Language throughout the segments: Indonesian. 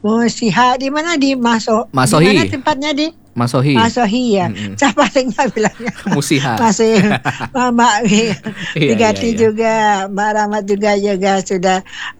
Musiha di mana di Masohi. Di mana tempatnya di Masohi. Masohi ya. Saya palingnya bilangnya Musiha. Masih Mbak Digati iya. juga, Mbak Rahmat juga sudah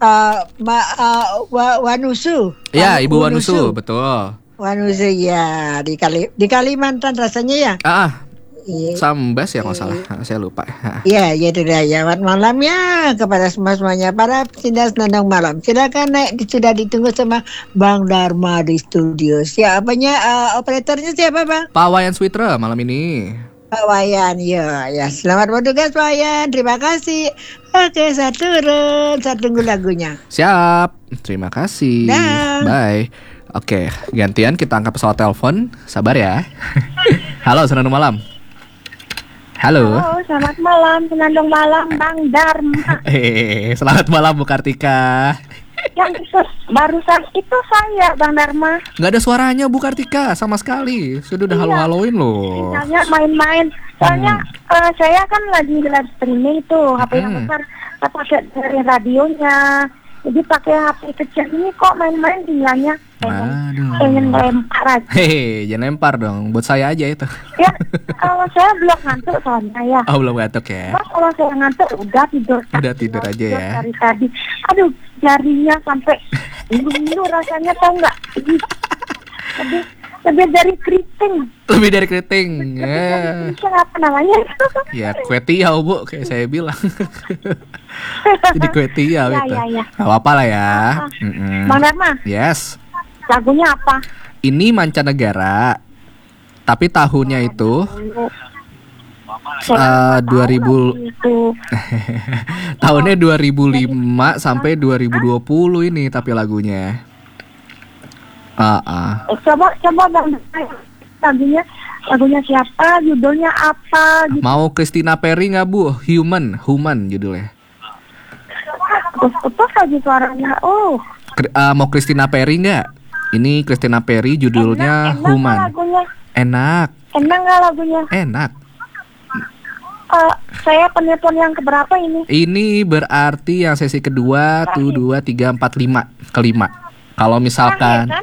Wanusu. Ya, Ibu Wanusu, betul. Wanusu ya di Kalimantan rasanya ya. Sambas ya kalau salah, saya lupa. Iya, ya sudah ya. Selamat malam ya kepada semuanya para pecinta Senandung Malam. Silakan naik, sudah ditunggu sama Bang Dharma di studio. Siapanya operatornya siapa Bang? Pak Wayan Switra malam ini. Pak Wayan, ya. Selamat bertugas Pak Wayan. Terima kasih. Oke, saya tunggu lagunya. Siap. Terima kasih. Bye. Oke, gantian kita angkat pesawat telepon. Sabar ya. Halo, Senandung Malam. Halo, selamat malam, Senandung Malam, Bang Dharma. Selamat malam Bu Kartika. Yang barusan itu saya, Bang Dharma. Nggak ada suaranya Bu Kartika sama sekali. Sudah halo-haloin loh. Misalnya main-main. Soalnya saya kan lagi live streaming tuh, HP yang besar, pakai dari radionya. Jadi pakai HP kecil ini kok main-main sinyalnya. Pengen lempar aja. Jangan lempar dong. Buat saya aja itu. Ya, kalau saya belum ngantuk soalnya ya. Oh, belum ngantuk ya. Kalau saya ngantuk udah tidur. Udah tidur aja ya. Dari tadi. Aduh, jarinya sampai ngilu rasanya, tau nggak? Lebih dari keriting. Lebih dari keriting. Apa namanya? Ya, kue tiaw Bu, kayak saya bilang. Jadi kue tiaw itu. Ya. Gak apa-apa lah ya. Bang Dharma. Yes. Lagunya apa? Ini mancanegara, tapi tahunnya itu 2000 tahunnya 2005 sampai 2020 ini tapi lagunya. Coba Bang, lagunya siapa? Judulnya apa? Gitu. Mau Christina Perri nggak Bu? Human judulnya. Putus lagi suaranya. Mau Christina Perri nggak? Ini Christina Perri judulnya Human. Enak nggak lagunya? Enak. Saya penelpon yang keberapa ini? Ini berarti yang sesi kedua, 1, 2, 3, 4, 5 kelima. Kalau misalkan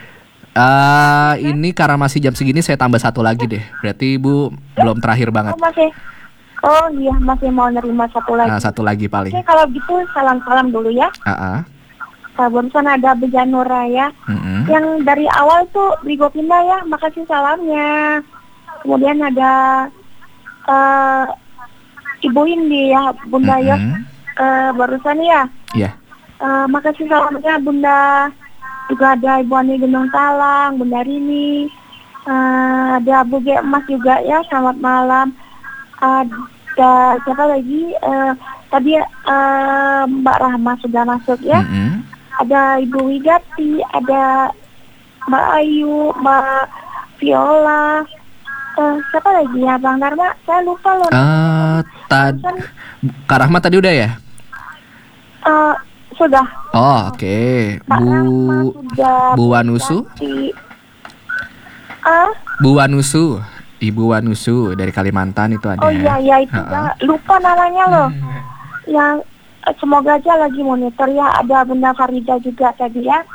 ini karena masih jam segini saya tambah satu lagi deh. Berarti Ibu belum terakhir banget. Masih mau nerima satu lagi. Satu lagi paling. Oke, kalau gitu salam-salam dulu ya. Barusan ada Bejanur Raya yang dari awal tuh Rigo Pindah ya, makasih salamnya. Kemudian ada Ibu Indi ya, Bunda Yos barusan ya. Iya. Makasih salamnya Bunda. Juga ada Ibu Ani Gendong Talang, Bunda Rini, ada Bu G Emas juga ya, selamat malam. Ada siapa lagi? Tadi Mbak Rahma sudah masuk ya. Ada Ibu Wigati, ada Mbak Ayu, Mbak Viola. Siapa lagi ya Bang Dharma? Saya lupa loh. Kak Rahma tadi udah ya? Sudah. Oh, oke. Bu Wanusu? Bu Wanusu, Ibu Wanusu dari Kalimantan itu ada. Oh iya itu lupa namanya loh. Yang semoga aja lagi monitor ya. Ada Bunda Farida juga tadi ya.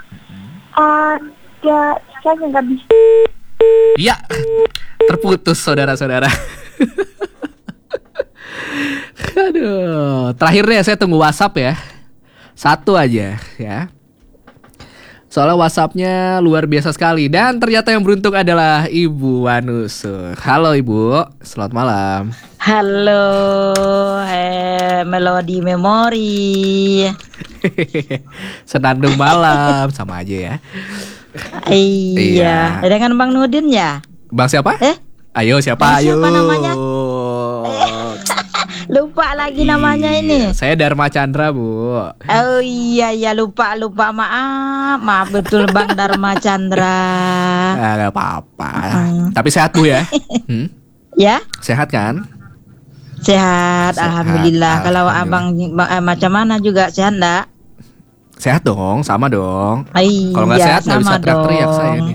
Saya nggak bisa. Iya, terputus saudara-saudara. Aduh, terakhir deh saya tunggu WhatsApp ya. Satu aja ya. Soalnya WhatsAppnya luar biasa sekali. Dan ternyata yang beruntung adalah Ibu Wanusu. Halo Ibu, selamat malam. Halo, Melodi Memori. Senandung Malam, sama aja ya. Iya. Dengan Bang Nudin ya? Bang siapa? Ayo siapa? Siapa namanya? Lupa lagi namanya ini. Saya Dharma Chandra Bu. Oh iya lupa maaf betul Bang Dharma Chandra. Gak apa-apa. Tapi sehat Bu ya? Ya? Sehat kan? Sehat, alhamdulillah. Kalau abang macam mana juga sehat enggak? Sehat dong, sama dong. Iya, kalau nggak sehat nggak bisa teriak-teriak saya nih.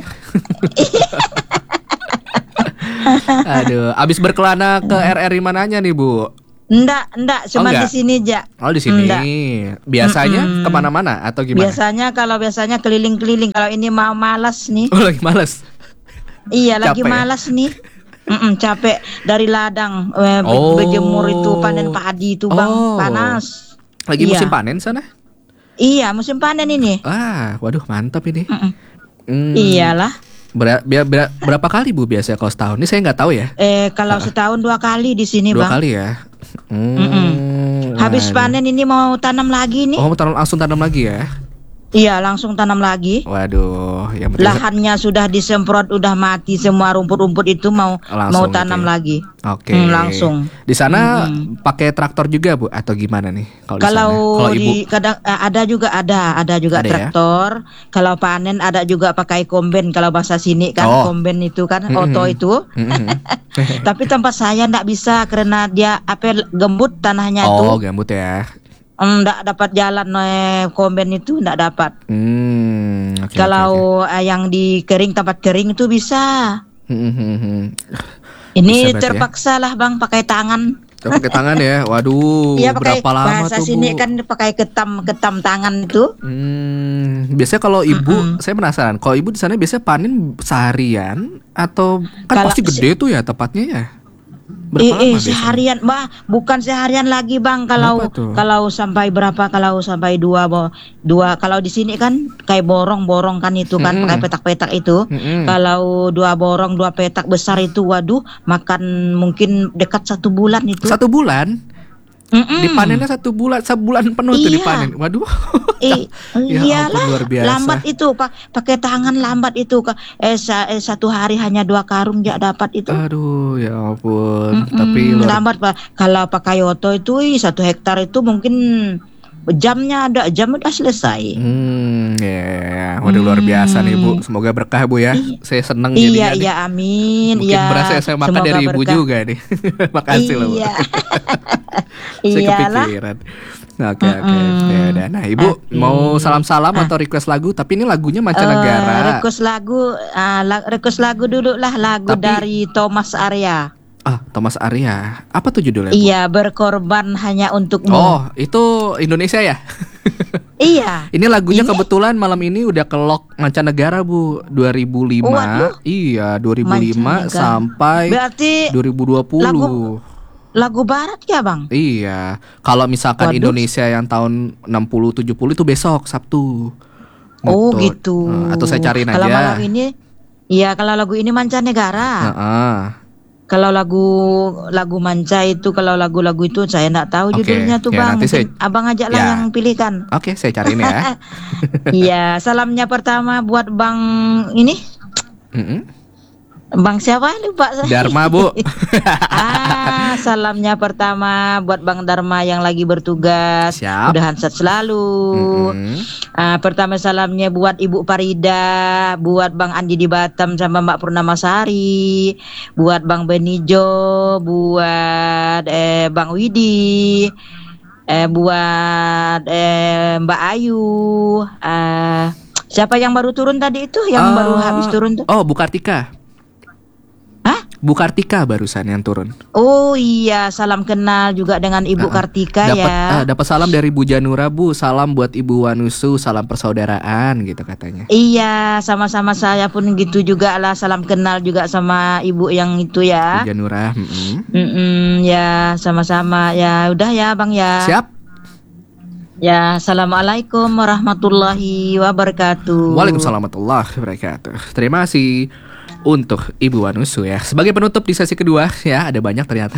Aduh, abis berkelana ke RRI mananya nih Bu? Enggak, cuma enggak? di sini aja. Oh, di sini. Enggak. Biasanya kemana-mana atau gimana? Biasanya keliling-keliling. Kalau ini mau malas nih. Oh, lagi males. Iya, lagi Capek ya? malas nih. Capek dari ladang Oh. berjemur itu panen padi itu Bang, Oh. panas. Lagi Iya. musim panen sana? Iya, musim panen ini. Waduh, mantap ini. Iyalah. Berapa kali Bu biasanya kalau setahun? Ini saya nggak tahu ya. Kalau setahun 2 kali di sini 2 Bang. kali ya. Habis Waduh. panen ini mau tanam lagi nih. Oh, langsung tanam lagi ya? Iya, langsung tanam lagi. Waduh, yang penting Lahannya sudah disemprot, udah mati semua rumput-rumput itu mau Langsung tanam gitu ya? lagi. Oke. Langsung. Di sana pakai traktor juga Bu atau gimana nih kalau di sana? Kalau Kalau Ibu kadang ada juga Ada ya? traktor. Kalau panen ada juga pakai komben. Kalau bahasa sini kan Oh. komben itu kan oto itu. Tapi tempat saya ndak bisa karena dia gembut tanahnya itu. Oh, gambut ya. Ndak dapat jalan komben itu ndak dapat. Oke, Kalau yang di tempat kering itu bisa. oke. Ini Bisa berarti ya? terpaksa lah Bang pakai tangan. Pakai tangan ya. Waduh, Iya pakai berapa lama bahasa tuh sini Bu? kan pakai ketam tangan itu. Biasanya kalau Ibu, saya penasaran. Kalau Ibu di sana biasanya panen seharian atau kan Kalau pasti gede tuh ya tepatnya ya. Berapa lama biasanya? Seharian, bukan seharian lagi Bang. Berapa tuh? Kalau sampai berapa? Kalau sampai dua. Kalau di sini kan kayak borong kan itu kan pakai petak-petak itu. Kalau 2 borong 2 petak besar itu, waduh, makan mungkin dekat 1 bulan itu. 1 bulan? Dipanennya 1 bulan, sebulan penuh tuh Iya. dipanen. Waduh. Iyalah, ampun, luar biasa. lambat itu pakai tangan lambat itu. 1 hari hanya 2 karung dia dapat itu. Aduh, ya ampun. Tapi Lambat Pak. Kalau pakai oto itu 1 hektar itu mungkin jamnya ada jam udah selesai. Ya, waduh luar biasa nih Bu. Semoga berkah Bu ya. Saya seneng jadinya nih. Iya, amin. Mungkin Iya. berasa saya makan Semoga dari Ibu berkah. juga nih. Makasih loh Bu. Iya. Saya Iyalah. kepikiran. Oke. Ya udah. Nah, Ibu mau salam-salam atau request lagu, tapi ini lagunya mancanegara. Request lagu dulu lah, lagu Tapi- dari Thomas Arya. Thomas Arya. Apa tuh judulnya, Bu? Iya, berkorban hanya untukmu. Oh, itu Indonesia ya? Iya. Ini lagunya kebetulan malam ini udah kelok mancanegara Bu, 2005. Waduh. Iya, 2005 Mancanegara. sampai Berarti 2020. lagu barat ya, Bang? Iya, kalau misalkan Waduh. Indonesia yang tahun 60-70 itu besok Sabtu. Oh, gitu. Atau saya cariin Kalau aja. malam ini, iya, kalau lagu ini mancanegara. Heeh. Kalau lagu manca itu, kalau lagu-lagu itu saya enggak tahu Oke, judulnya tuh ya, Bang. nanti Mungkin Abang aja lah ya. yang pilihkan. Oke, saya cariin ya. Iya, salamnya pertama buat Bang ini. Mm-mm. Bang siapa? Lupa saya. Dharma Bu. Salamnya pertama buat Bang Dharma yang lagi bertugas. Siap. Mudahan sehat selalu. Mm-mm. Pertama salamnya buat Ibu Parida, buat Bang Andi di Batam sama Mbak Purnamasari, buat Bang Benijo, buat Bang Widi, buat Mbak Ayu. Siapa yang baru turun tadi itu? Yang baru habis turun tuh? Oh, Bu Kartika. Hah? Bu Kartika barusan yang turun. Oh iya, salam kenal juga dengan Ibu Kartika ya. Dapat salam dari Bu Janura Bu. Salam buat Ibu Wanusu, salam persaudaraan gitu katanya. Iya, sama-sama saya pun gitu juga lah, salam kenal juga sama Ibu yang itu ya. Bu Janura. Ya, sama-sama ya. Udah ya, Bang ya. Siap. Ya, assalamualaikum warahmatullahi wabarakatuh. Waalaikumsalam warahmatullahi wabarakatuh. Terima kasih untuk Ibu Wanusu ya. Sebagai penutup di sesi kedua ya, ada banyak ternyata.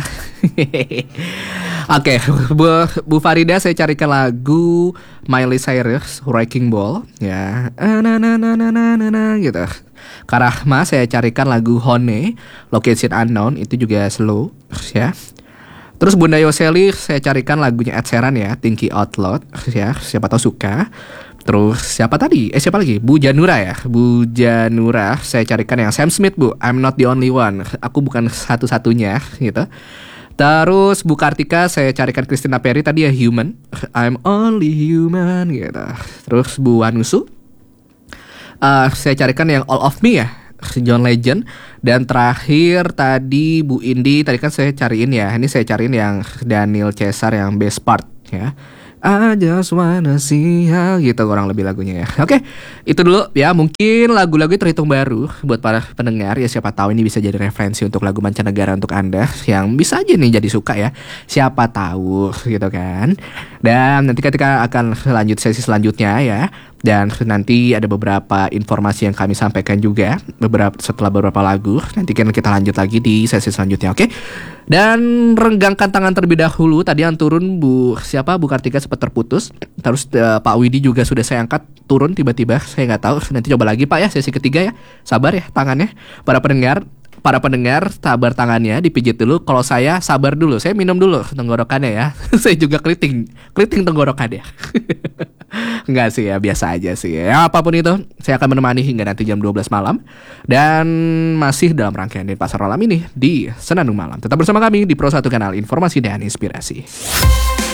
Oke, Bu Farida saya carikan lagu Miley Cyrus Wrecking Ball ya. Gitu. Karahma saya carikan lagu Hone Location Unknown, itu juga slow ya. Terus Bunda Yoseli saya carikan lagunya Ed Sheeran ya, Thinking Out Loud ya, siapa tahu suka. Terus siapa tadi? Siapa lagi? Bu Janura ya. Bu Janura saya carikan yang Sam Smith Bu, I'm Not The Only One. Aku bukan satu-satunya gitu. Terus Bu Kartika saya carikan Christina Perri tadi ya, Human, I'm Only Human gitu. Terus Bu Wanusu saya carikan yang All of Me ya, John Legend. Dan terakhir tadi Bu Indi, tadi kan saya cariin ya. Ini saya cariin yang Daniel Caesar yang best part ya. I just wanna see how, gitu kurang lebih lagunya ya. Oke, itu dulu ya. Mungkin lagu-lagu terhitung baru buat para pendengar ya. Siapa tahu ini bisa jadi referensi untuk lagu mancanegara untuk Anda yang bisa aja nih jadi suka ya. Siapa tahu gitu kan. Dan nanti ketika akan lanjut sesi selanjutnya ya. Dan nanti ada beberapa informasi yang kami sampaikan juga setelah beberapa lagu. Nanti kan kita lanjut lagi di sesi selanjutnya, oke? Dan renggangkan tangan terlebih dahulu. Tadi yang turun Bu Kartika sempat terputus. Terus Pak Widi juga sudah saya angkat turun tiba-tiba. Saya nggak tahu. Nanti coba lagi Pak ya sesi ketiga ya. Sabar ya tangannya. Para pendengar sabar tangannya, dipijit dulu. Kalau saya sabar dulu, saya minum dulu tenggorokannya ya. Saya juga keriting tenggorokannya. Enggak sih ya, biasa aja sih ya. Apapun itu, saya akan menemani hingga nanti jam 12 malam. Dan masih dalam rangkaian Denpasar Malam ini di Senandung Malam. Tetap bersama kami di Pro 1 Kanal Informasi dan Inspirasi.